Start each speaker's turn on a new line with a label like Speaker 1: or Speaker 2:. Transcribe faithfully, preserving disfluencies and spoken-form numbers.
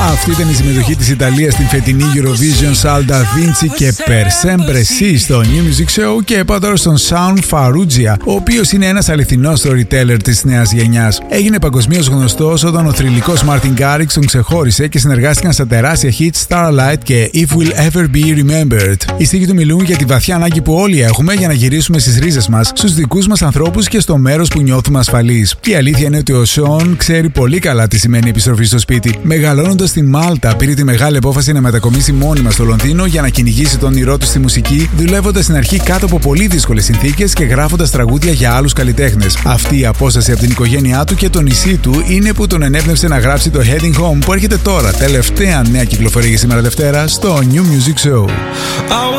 Speaker 1: Αυτή ήταν η συμμετοχή της Ιταλίας στην φετινή Eurovision Salda Vinci και Per Sempre Si στο New Music Show. Και πάω τώρα στον Shaun Farrugia, ο οποίος είναι ένας αληθινός storyteller της νέας γενιάς. Έγινε παγκοσμίως γνωστός όταν ο θρυλικός Martin Garrix τον ξεχώρισε και συνεργάστηκαν στα τεράστια hits Starlight και If We'll Ever Be Remembered. Οι στίχοι του μιλούν για τη βαθιά ανάγκη που όλοι έχουμε για να γυρίσουμε στις ρίζες μας, στους δικούς μας ανθρώπους και στο μέρος που νιώθουμε ασφαλείς. Και η αλήθεια είναι ότι ο Σον ξέρει πολύ καλά τι σημαίνει επιστροφή στο σπίτι. Μεγαλώνοντας στη Μάλτα, πήρε τη μεγάλη απόφαση να μετακομίσει μόνιμα στο Λονδίνο για να κυνηγήσει τον όνειρό του στη μουσική, δουλεύοντας στην αρχή κάτω από πολύ δύσκολες συνθήκες και γράφοντας τραγούδια για άλλους καλλιτέχνες. Αυτή η απόσταση από την οικογένειά του και το νησί του είναι που τον ενέπνευσε να γράψει το Heading Home, που έρχεται τώρα, τελευταία νέα κυκλοφορία για σήμερα Δευτέρα, στο New Music Show.